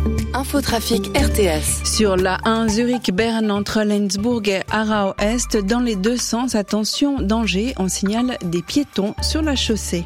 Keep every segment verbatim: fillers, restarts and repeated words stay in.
Infotrafic R T S. Sur la un Zurich-Berne entre Lenzburg et Aarau-Est, dans les deux sens, attention, danger, on signale des piétons sur la chaussée.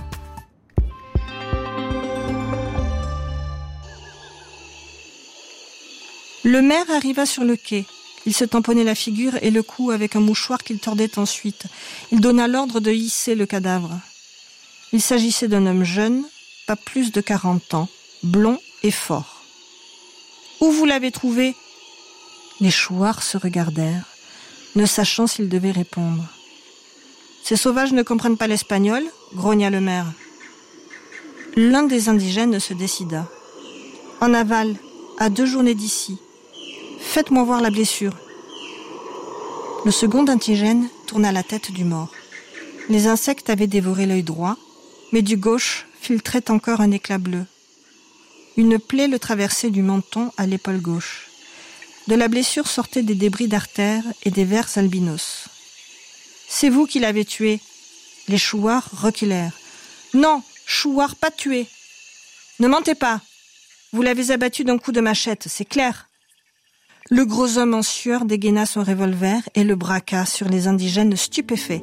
Le maire arriva sur le quai. Il se tamponnait la figure et le cou avec un mouchoir qu'il tordait ensuite. Il donna l'ordre de hisser le cadavre. Il s'agissait d'un homme jeune, pas plus de quarante ans, blond et fort. « Où vous l'avez trouvé ?» Les chouards se regardèrent, ne sachant s'ils devaient répondre. « Ces sauvages ne comprennent pas l'espagnol ?» grogna le maire. L'un des indigènes se décida. « En aval, à deux journées d'ici. Faites-moi voir la blessure. » Le second indigène tourna la tête du mort. Les insectes avaient dévoré l'œil droit, mais du gauche filtrait encore un éclat bleu. Une plaie le traversait du menton à l'épaule gauche. De la blessure sortaient des débris d'artères et des vers albinos. « C'est vous qui l'avez tué !» Les chouards reculèrent. « Non, chouard pas tué !»« Ne mentez pas ! Vous l'avez abattu d'un coup de machette, c'est clair !» Le gros homme en sueur dégaina son revolver et le braqua sur les indigènes stupéfaits.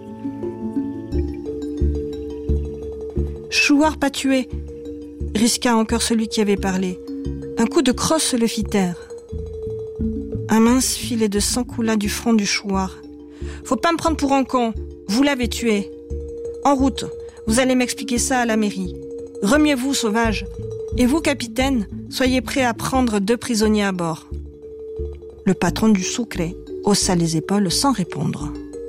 « Chouard pas tué !» risqua encore celui qui avait parlé. Un coup de crosse le fit taire. Un mince filet de sang coula du front du chouard. « Faut pas me prendre pour un con, vous l'avez tué. En route, vous allez m'expliquer ça à la mairie. Remuez-vous, sauvage. Et vous, capitaine, soyez prêt à prendre deux prisonniers à bord. » Le patron du Sucre haussa les épaules sans répondre.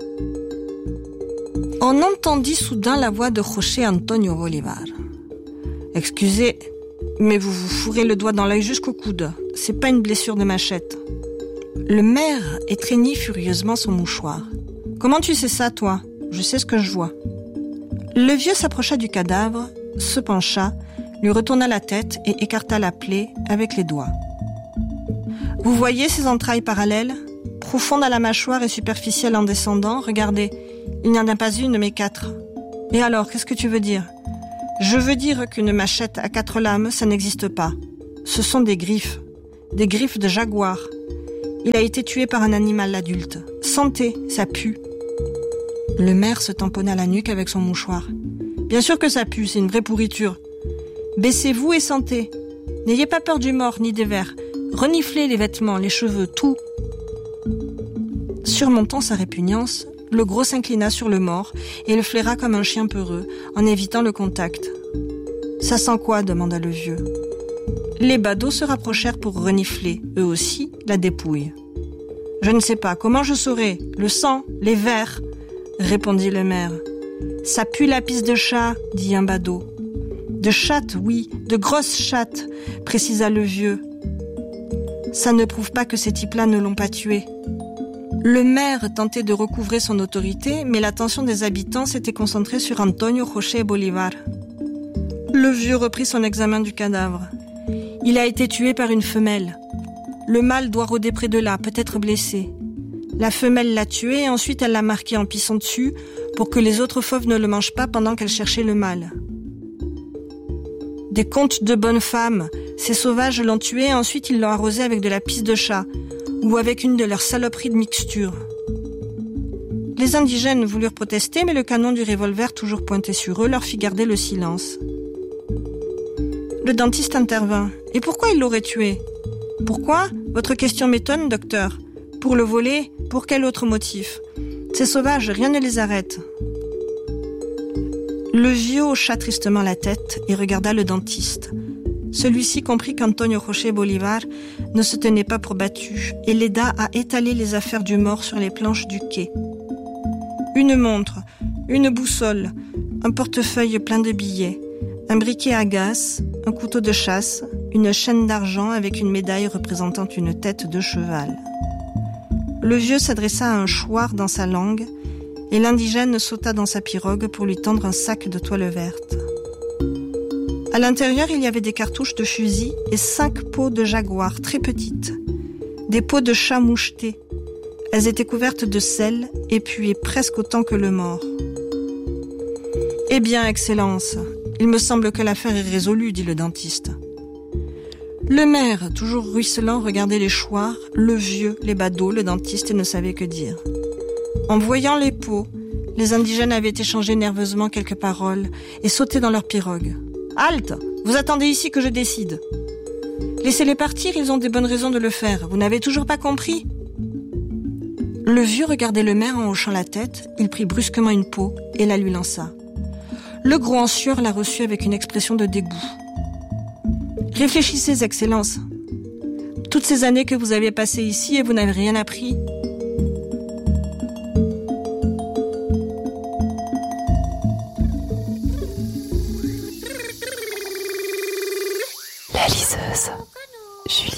On entendit soudain la voix de José Antonio Bolivar. « Excusez, mais vous vous fourrez le doigt dans l'œil jusqu'au coude. C'est pas une blessure de machette. » Le maire étreignit furieusement son mouchoir. « Comment tu sais ça, toi ? Je sais ce que je vois. » Le vieux s'approcha du cadavre, se pencha, lui retourna la tête et écarta la plaie avec les doigts. « Vous voyez ces entrailles parallèles, profondes à la mâchoire et superficielles en descendant ? Regardez, il n'y en a pas une, mais quatre. Et alors, qu'est-ce que tu veux dire ? Je veux dire qu'une machette à quatre lames, ça n'existe pas. Ce sont des griffes, des griffes de jaguar. Il a été tué par un animal adulte. Sentez, ça pue. » Le maire se tamponna la nuque avec son mouchoir. « Bien sûr que ça pue, c'est une vraie pourriture. Baissez-vous et sentez. N'ayez pas peur du mort ni des vers. Reniflez les vêtements, les cheveux, tout. » Surmontant sa répugnance, le gros s'inclina sur le mort et le flaira comme un chien peureux, en évitant le contact. « Ça sent quoi ?» demanda le vieux. Les badauds se rapprochèrent pour renifler, eux aussi, la dépouille. « Je ne sais pas, comment je saurais ? Le sang, les vers ?» répondit le maire. « Ça pue la pisse de chat » dit un badaud. « De chatte, oui, de grosses chattes » précisa le vieux. « Ça ne prouve pas que ces types-là ne l'ont pas tué. » Le maire tentait de recouvrer son autorité, mais l'attention des habitants s'était concentrée sur Antonio José Bolivar. Le vieux reprit son examen du cadavre. Il a été tué par une femelle. Le mâle doit rôder près de là, peut-être blessé. La femelle l'a tué et ensuite elle l'a marqué en pissant dessus pour que les autres fauves ne le mangent pas pendant qu'elle cherchait le mâle. Des contes de bonnes femmes. Ces sauvages l'ont tué et ensuite ils l'ont arrosé avec de la pisse de chat ou avec une de leurs saloperies de mixture. Les indigènes voulurent protester, mais le canon du revolver toujours pointé sur eux leur fit garder le silence. Le dentiste intervint. « Et pourquoi il l'aurait tué ? » ?»« Pourquoi ? Votre question m'étonne, docteur. Pour le voler ? Pour quel autre motif ? Ces sauvages, rien ne les arrête. » Le vieux hocha tristement la tête et regarda le dentiste. Celui-ci comprit qu'Antonio José Bolivar ne se tenait pas pour battu et l'aida à étaler les affaires du mort sur les planches du quai. Une montre, une boussole, un portefeuille plein de billets, un briquet à gaz, un couteau de chasse, une chaîne d'argent avec une médaille représentant une tête de cheval. Le vieux s'adressa à un chouard dans sa langue et l'indigène sauta dans sa pirogue pour lui tendre un sac de toile verte. À l'intérieur, il y avait des cartouches de fusil et cinq peaux de jaguar très petites, des peaux de chat moucheté. Elles étaient couvertes de sel et puaient presque autant que le mort. « Eh bien, Excellence, il me semble que l'affaire est résolue, dit le dentiste. Le maire, toujours ruisselant, regardait les choirs, le vieux, les badauds, le dentiste et ne savait que dire. En voyant les pots, les indigènes avaient échangé nerveusement quelques paroles et sauté dans leur pirogue. « Halte! Vous attendez ici que je décide. Laissez-les partir, ils ont des bonnes raisons de le faire. Vous n'avez toujours pas compris ?» Le vieux regardait le maire en hochant la tête. Il prit brusquement une peau et la lui lança. Le gros en sueur la reçut avec une expression de dégoût. « Réfléchissez, Excellence. Toutes ces années que vous avez passées ici et vous n'avez rien appris. » La liseuse, Julie.